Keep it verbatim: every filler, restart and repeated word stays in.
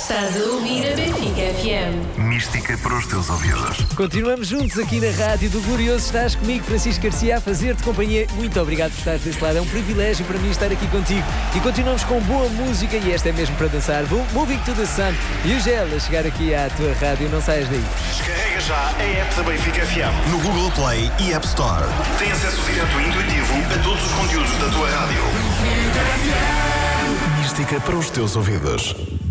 Estás a ouvir a Benfica F M. Mística para os teus ouvidos. Continuamos juntos aqui na rádio do Glorioso. Estás comigo, Francisco Garcia, a fazer-te companhia. Muito obrigado por estar desse lado. É um privilégio para mim estar aqui contigo. E continuamos com boa música, e esta é mesmo para dançar. Moving to the Sun. E o Gel a chegar aqui à tua rádio. Não saias daí. Descarrega já a app da Benfica F M no Google Play e App Store. Tem acesso direto e intuitivo a todos os conteúdos da tua rádio. Mística para os teus ouvidos.